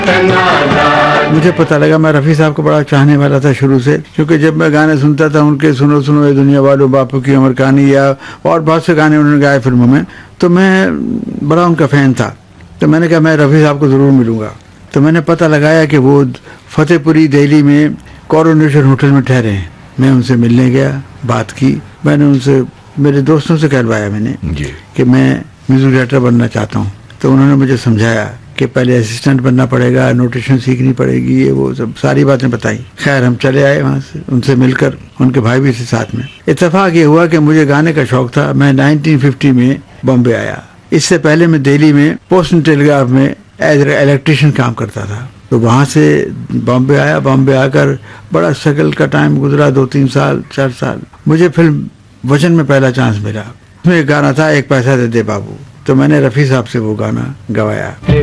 मुझे पता लगा मैं रफ़ी साहब को बड़ा चाहने वाला था शुरू से, क्योंकि जब मैं गाने सुनता था उनके, सुनो सुनो ये दुनिया वालों, बापू की अमर कहानी, या और बहुत से गाने उन्होंने गाए फिल्मों में, तो मैं बड़ा उनका फ़ैन था। तो मैंने कहा मैं रफ़ी साहब को ज़रूर मिलूँगा। तो मैंने पता लगाया कि वो फतेहपुरी दिल्ली में कोरोनेशन होटल में ठहरे हैं। मैं उनसे मिलने गया, बात की, मैंने उनसे, मेरे दोस्तों से कहलवाया मैंने कि मैं म्यूजिक डायरेक्टर बनना चाहता हूँ। तो उन्होंने मुझे समझाया कि पहले असिस्टेंट बनना पड़ेगा, नोटेशन सीखनी पड़ेगी, ये वो सब सारी बातें बताई। खैर हम चले आए वहाँ से, उनसे मिलकर, उनके भाई भी थे साथ में। इत्तेफाक ये हुआ कि मुझे गाने का शौक था। मैं 1950 में बॉम्बे आया। इससे पहले मैं दिल्ली में पोस्ट एंड टेलीग्राफ में एज इलेक्ट्रिशियन काम करता था। तो वहाँ से बॉम्बे आया। बॉम्बे आकर बड़ा स्ट्रगल का टाइम गुजरा, 2-3 साल 4 साल। मुझे फिल्म वचन में पहला चांस मिला। उसमें एक गाना था, एक पैसा दे दे बाबू। तो मैंने रफ़ी साहब से वो गाना गवाया।